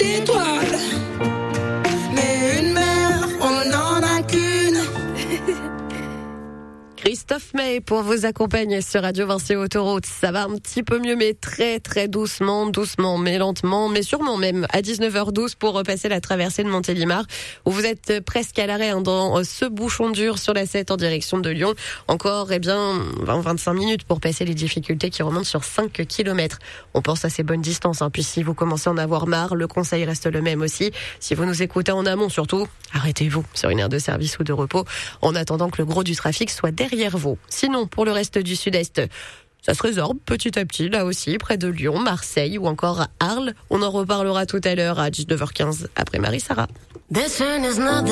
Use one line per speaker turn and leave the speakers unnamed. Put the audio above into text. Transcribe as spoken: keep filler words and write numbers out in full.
étoiles. Mais une mer, on n'en a qu'une.
Christophe May pour vous accompagner sur Radio Vinci Autoroute. Ça va un petit peu mieux, mais très très doucement, doucement, mais lentement, mais sûrement même à dix-neuf heures douze pour repasser la traversée de Montélimar, où vous êtes presque à l'arrêt hein, dans ce bouchon dur sur la sept en direction de Lyon. Encore eh bien vingt à vingt-cinq minutes pour passer les difficultés qui remontent sur cinq kilomètres. On pense à ces bonnes distances, hein, puis si vous commencez à en avoir marre, le conseil reste le même aussi. Si vous nous écoutez en amont surtout, arrêtez-vous sur une aire de service ou de repos en attendant que le gros du trafic soit derrière vous. Sinon, pour le reste du sud-est, ça se résorbe petit à petit, là aussi, près de Lyon, Marseille ou encore à Arles. On en reparlera tout à l'heure à dix-neuf heures quinze après Marie-Sara.